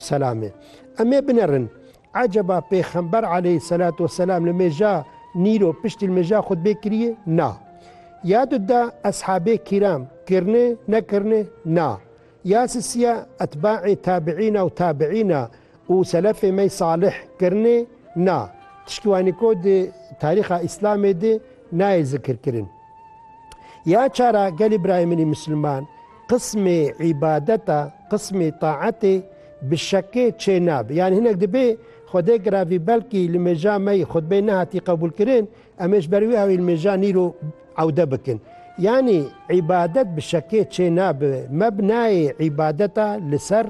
سلامه امي بنرن عجبا پیغمبر عليه الصلاة والسلام لمجا نيرو پشت المجا خطبه كريه نا يادو دا اصحاب كرام كرنه نكرنه نا ياسسيا اتباع تابعين او تابعين وسلف مي صالح كرنه نا تشكواني كود تاريخ اسلام دي ناي ذكر كرن يا چارا قال ابراهيم مسلمان قسم عبادته قسم طاعته بالشكه چناب يعني هناك دبي خدای گراوی بلکی لمجا می خطبه نهاتی قبول کرن امش بروی هاوی المجا نیرو عوده بکن يعني عبادت بشكل چناب مبناي عبادتا لسر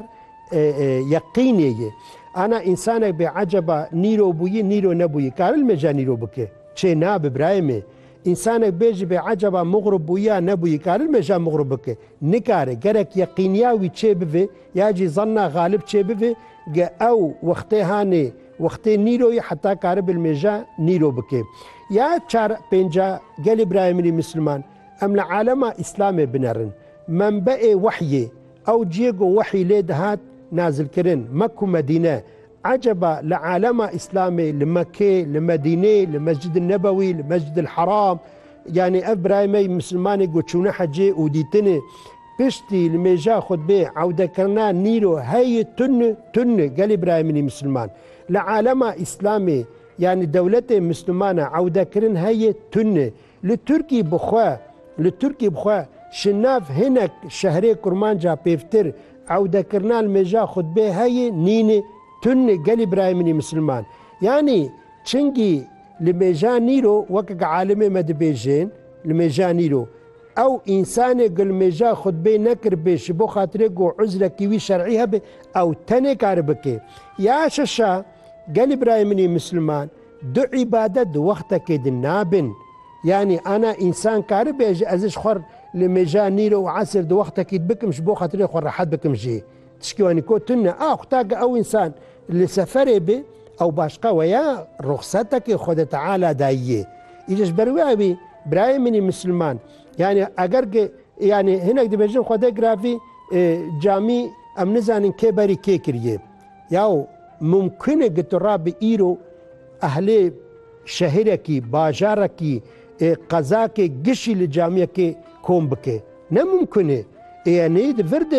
يقينيه انا انسانك بعجبه نيرو بوي نيرو نبوي قال المجا نيرو بكي چناب ابراهيم انسانك بيجي بعجبه مغرب بويا نبوي قال المجا مغرب بكي نكاره جرك يقينياوي تشبه ياجي ظنا غالب تشبه او وقتي هاني وقتي نيرو حتى قارب المجا نيرو بكي يا چار پنجا قال ابراهيم مسلمان ام العالم اسلام بنرن منبع وحي او جيجو وحي ليدهات نازل كرن مكة مدينة عجبا لعالم اسلامي لمكة لمدينة لمسجد النبوي لمسجد الحرام يعني ابراهيمي مسلماني قوتشونا حجي وديتني بشتي لميجا خطبه عودة كرنا نيرو هاي تن قال ابراهيمي مسلمان لعالم اسلامي يعني دولة مسلمانة عودة كرن هاي تن لتركي بخوا شناف هناك شهري كرمانجا بيفتر عودة كرنا الميجا خطبه هاي نيني تن قال ابراهيمي مسلمان يعني تشنجي لميجا نيرو وكك عالمي مدبيجين لميجا نيرو او انسان قل ميجا خطبه نكر بيش بو خاطرك عذرك كيوي شرعيها او تني كاربكي يا ششا قال ابراهيمي مسلمان دو عبادت دو وقتك دنابن يعني انا انسان كارب ازش خور لميجا نيرو وعسر دو وقتك بكمش بو خاطري خور راحت بكم جي تشكيواني كوتنا اختاق او انسان اللي سفري به او باشقا ويا رخصتك خود تعالى دايه يجش بروي ابراهيمي مسلمان يعني اگر يعني هناك دي بيجن خود جرافي جامي ام نزانن كبري كيكريه ياو ممكن قطراب ايرو اهل شهركي باجاركي قزاكي قشي لجاميكي كوم بكي نممكن يعني دفرد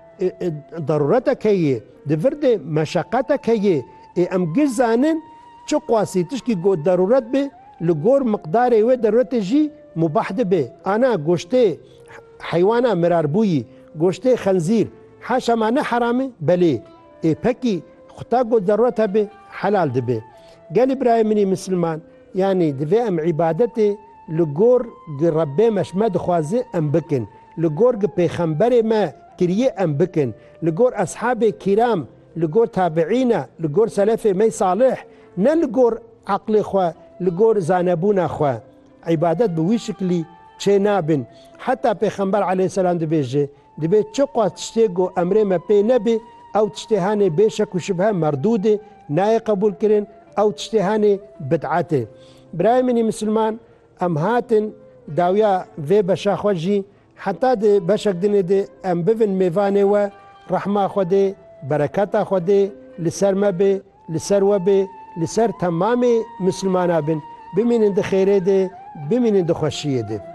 ضرورتك هي دفرد مشقتك هي ام جزانن چو قواسي تشكي قو ضرورت به لغور مقدار و ضرورت جي مباح به انا گوشته حيوانا مراربوي گوشته خنزير حاشا معنى حرامي بلي پكي خطا قو ضرورت به حلال دبه قال ابراهيمي مسلمان يعني دفي ام عبادتي لغور ربي مش مد خوازي ام بكن لغور پیغمبر ما كريه ام بكن لغور اصحاب كرام لغور تابعين لغور سلف مي صالح نه لغور عقل خوا لغور زانبونا خوا عبادت بوي شكلي چنابن حتى پیغمبر عليه السلام دبي چقوا تشتيگو امر ما بي نبي او تشتهاني بشك وشبهه مردوده ناي قبول كرن او تشتهاني بدعته ابراهيمي مسلمان ام هاتن داويا في بشا خوجي حتى دي بشك دني دي ام بفن ميفاني و رحمه خودي بركاته خودي لسر مبي لسر وبي لسر تمام مسلمان بن بمين اند خيره دي بمين اند خوشيه دي